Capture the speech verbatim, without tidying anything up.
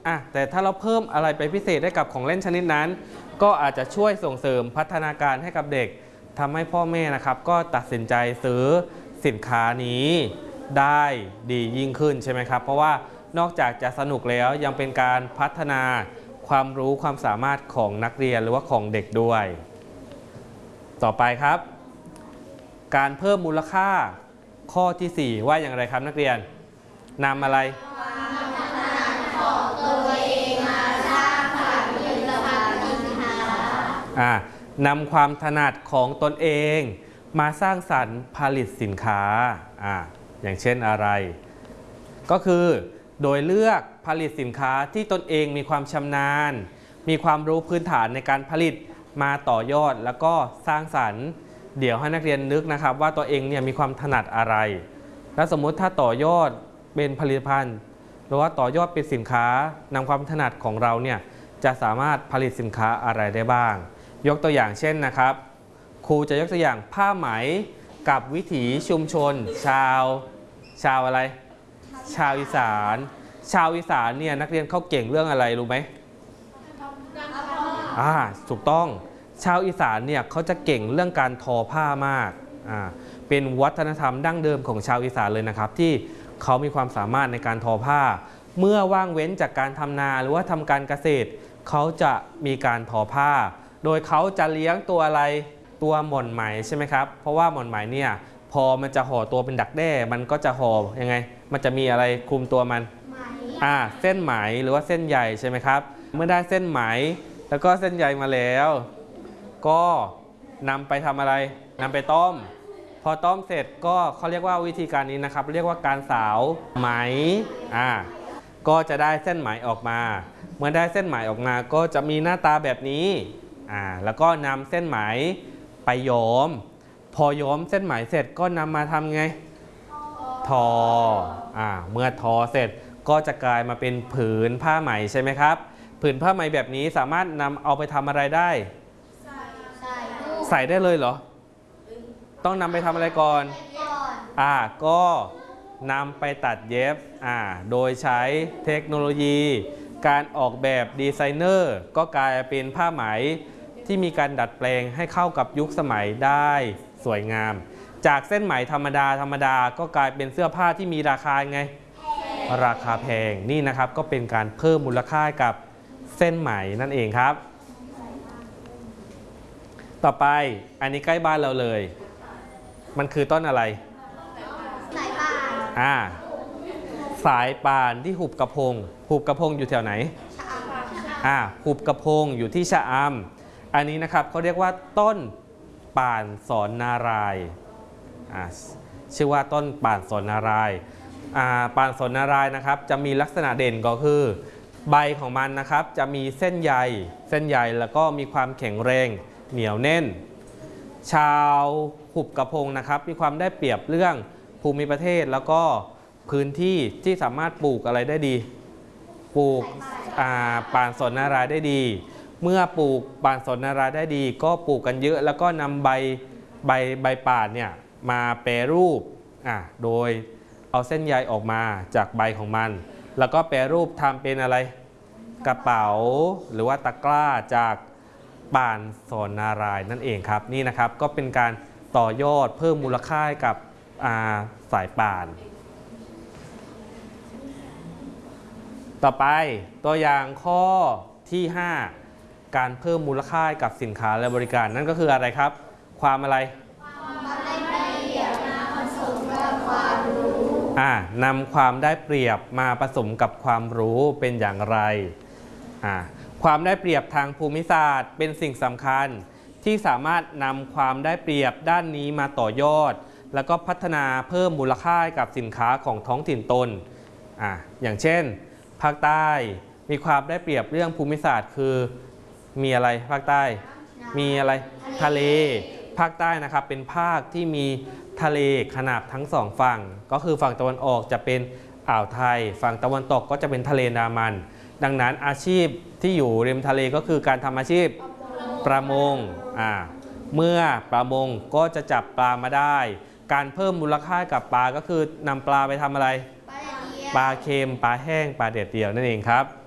อ่ะแต่ถ้าเราเพิ่มอะไรไปพิเศษให้กับของเล่นชนิดนั้นก็อาจจะช่วยส่งเสริมพัฒนาการให้กับเด็กทำให้พ่อแม่นะครับก็ตัดสินใจซื้อสินค้านี้ได้ดียิ่งขึ้นใช่ไหมครับเพราะว่านอกจากจะสนุกแล้วยังเป็นการพัฒนาความรู้ความสามารถของนักเรียนหรือว่าของเด็กด้วยต่อไปครับการเพิ่มมูลค่าข้อที่สี่ว่าอย่างไรครับนักเรียนนำอะไรอ่านำความถนัดของตนเองมาสร้างสรรค์ผลิตสินค้าอ่าอย่างเช่นอะไรก็คือโดยเลือกผลิตสินค้าที่ตนเองมีความชำนาญมีความรู้พื้นฐานในการผลิตมาต่อยอดแล้วก็สร้างสรรค์เดี๋ยวให้นักเรียนนึกนะครับว่าตัวเองเนี่ยมีความถนัดอะไรและสมมุติถ้าต่อยอดเป็นผลิตภัณฑ์หรือว่าต่อยอดเป็นสินค้านำความถนัดของเราเนี่ยจะสามารถผลิตสินค้าอะไรได้บ้างยกตัวอย่างเช่นนะครับครูจะยกตัวอย่างผ้าไหมกับวิถีชุมชนชาวชาวอะไรชาวอีสานชาวอีสานเนี่ยนักเรียนเขาเก่งเรื่องอะไรรู้ไหมอ่าถูกต้องชาวอีสานเนี่ยเขาจะเก่งเรื่องการทอผ้ามากอ่าเป็นวัฒนธรรมดั้งเดิมของชาวอีสานเลยนะครับที่เขามีความสามารถในการทอผ้าเมื่อว่างเว้นจากการทำนาหรือว่าทำการเกษตรเขาจะมีการทอผ้าโดยเขาจะเลี้ยงตัวอะไรตัวหม่อนไหมใช่ไหมครับเพราะว่าหม่อนไหมเนี่ยพอมันจะห่อตัวเป็นดักแด้มันก็จะห่อยังไงมันจะมีอะไรคลุมตัวมันอ่าเส้นไหมหรือว่าเส้นใยใช่ไหมครับเมื่อได้เส้นไหมแล้วก็เส้นใยมาแล้วก็นำไปทำอะไรนำไปต้มพอต้มเสร็จก็เขาเรียกว่าวิธีการนี้นะครับเรียกว่าการสาวไหมอ่าก็จะได้เส้นไหมออกมาเมื่อได้เส้นไหมออกมาก็จะมีหน้าตาแบบนี้อ่าแล้วก็นำเส้นไหมไปย้อมพอย้อมเส้นไหมเสร็จก็นำมาทำไงทออ่าเมื่อทอเสร็จก็จะกลายมาเป็นผืนผ้าไหมใช่ไหมครับผืนผ้าไหมแบบนี้สามารถนำเอาไปทำอะไรได้ใส่ใส่ได้เลยเหรอต้องนำไปทำอะไรก่อนอ่าก็นำไปตัดเย็บอ่าโดยใช้เทคโนโลยีการออกแบบดีไซเนอร์ก็กลายเป็นผ้าไหมที่มีการดัดแปลงให้เข้ากับยุคสมัยได้สวยงามจากเส้นไหมธรรมดาธรรมดาก็กลายเป็นเสื้อผ้าที่มีราคาไงราคาแพงนี่นะครับก็เป็นการเพิ่มมูลค่ากับเส้นไหมนั่นเองครับต่อไปอันนี้ใกล้บ้านเราเลยมันคือต้นอะไรสายป่านอ่าสายป่านที่หุบกระพงหุบกระพงอยู่แถวไหนอ่าหุบกระพงอยู่ที่ชะอำอันนี้นะครับเขาเรียกว่าต้นป่านสอนนารายอ่าชื่อว่าต้นป่านสอนนารายอ่าป่านสอนนารายนะครับจะมีลักษณะเด่นก็คือใบของมันนะครับจะมีเส้นใยเส้นใยแล้วก็มีความแข็งแรงเหนียวแน่นชาวหุบกระพงนะครับมีความได้เปรียบเรื่องภูมิประเทศแล้วก็พื้นที่ที่สามารถปลูกอะไรได้ดีปลูกป่านสนนารายได้ดีเมื่อปลูกป่านสนนารายได้ดีก็ปลูกกันเยอะแล้วก็นำใบใบใบป่านเนี่ยมาแปรรูปอ่าโดยเอาเส้นใยออกมาจากใบของมันแล้วก็แปรรูปทำเป็นอะไรกระเป๋าหรือว่าตะกร้าจากป่านสอนนารายนั่นเองครับนี่นะครับก็เป็นการต่อยอดเพิ่มมูลค่ากับสายป่านต่อไปตัวอย่างข้อที่ห้าการเพิ่มมูลค่ากับสินค้าและบริการนั่นก็คืออะไรครับความอะไรความได้เปรียบมาผสมกับความรู้อ่านำความได้เปรียบมาผสมกับความรู้เป็นอย่างไรอ่าความได้เปรียบทางภูมิศาสตร์เป็นสิ่งสำคัญที่สามารถนำความได้เปรียบด้านนี้มาต่อยอดแล้วก็พัฒนาเพิ่มมูลค่ากับสินค้าของท้องถิ่นตนอ่าอย่างเช่นภาคใต้มีความได้เปรียบเรื่องภูมิศาสตร์คือมีอะไรภาคใต้มีอะไรทะเลภาคใต้นะครับเป็นภาคที่มีทะเลขนาบทั้งสองฝั่งก็คือฝั่งตะวันออกจะเป็นอ่าวไทยฝั่งตะวันตกก็จะเป็นทะเลอันดามันดังนั้นอาชีพที่อยู่ริมทะเลก็คือการทำอาชีพประมงอ่าเมื่อประมงก็จะจับปลามาได้การเพิ่มมูลค่ากับปลาก็คือนำปลาไปทำอะไรปลาเค็มปลาแห้งปลาเด็ดเดี่ยวนั่นเองครับ